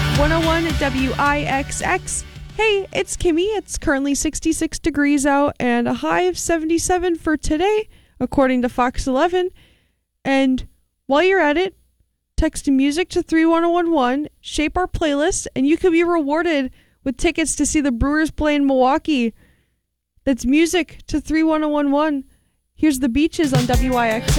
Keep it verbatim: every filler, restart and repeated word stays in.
one oh one W I X X. Hey, it's Kimmy. It's currently sixty-six degrees out and a high of seventy-seven for today, according to Fox eleven. And while you're at it, text music to three one oh one one, shape our playlist, and you could be rewarded with tickets to see the Brewers play in Milwaukee. That's music to three one oh one one. Here's the Beaches on W I X X.